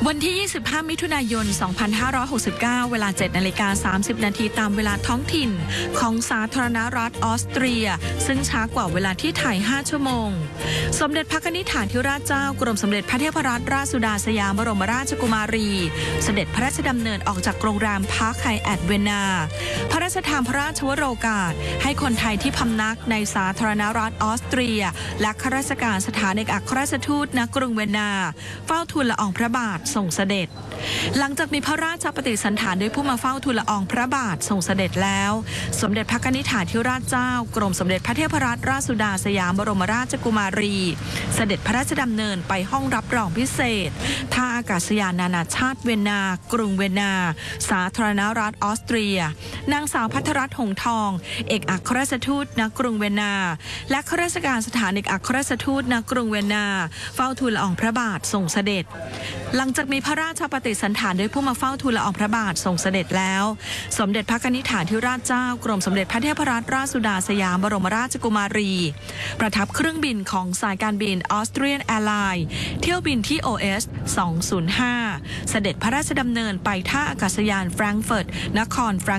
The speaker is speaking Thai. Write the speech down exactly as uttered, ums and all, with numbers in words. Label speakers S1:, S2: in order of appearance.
S1: วันที่ ยี่สิบห้า มิถุนายน สองพันห้าร้อยหกสิบเก้า เวลา เจ็ดนาฬิกาสามสิบ นาทีตามเวลาท้องถิ่นของสาธารณรัฐออสเตรียซึ่งช้ากว่าเวลาที่ไทย ห้า ชั่วโมงสมเด็จพระนิธิฐานธิราชเจ้ากรมสมเด็จพระเทพรัตนราชสุดาสยามบรมราชกุมารีเสด็จพระราชดำเนินออกจากโรงแรมพาร์คไฮแอทเวียนนาพระราชทานพระราชวโรกาสให้คนไทยที่พำนักในสาธารณรัฐออสเตรียและข้าราชการสถานเอกอัครราชทูตณกรุงเวียนนาเฝ้าทูลละอองพระบาทส่งเสด็จหลังจากมีพระราชปฏิสันถานด้วยผู้มาเฝ้าทูลละอองพระบาทส่งเสด็จแล้วสมเด็จพระนิธิฐานธิราชเจ้ากรมสมเด็จพระเทพรัตนราชสุดาสยามบรมราชกุมารีเสด็จพระราชดำเนินไปห้องรับรองพิเศษท่าอากาศยานนานาชาติเวียนนากรุงเวียนนาสาธารณรัฐออสเตรียนางสาวภัทรรัตน์หงส์ทองเอกอัครราชทูตณกรุงเวียนนาและข้าราชการสถานเอกอัครราชทูตณกรุงเวียนนาเฝ้าทูลละอองพระบาทส่งเสด็จหลังจากมีพระราชปฏิสันถานด้วยผู้มาเฝ้าทูลละอองพระบาทส่งเสด็จแล้วสมเด็จพระนิธิฐานธิราชเจ้ากรมสมเด็จพระเทพรัตนราชสุดาสยามบรมราชกุมารีประทับเครื่องบินของสายการบินออสเตรียนแอร์ไลน์เที่ยวบินที่ โอ เอส สองศูนย์ห้าเสด็จพระราชดำเนินไปท่าอากาศยานแฟรงก์เฟิร์ตนครแฟรง